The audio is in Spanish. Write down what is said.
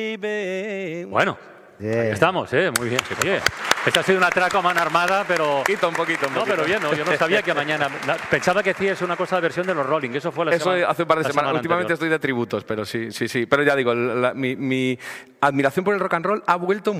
Bueno, ahí estamos, muy bien. Esta ha sido una atraco a mano armada, pero... Un poquito. No, pero bien, ¿no? Yo no sabía que mañana... Pensaba que hacías una cosa de versión de los Rolling, eso fue la semana... Eso hace un par de semanas. Últimamente anterior. estoy de tributos, pero sí. Pero ya digo, mi admiración por el rock and roll ha vuelto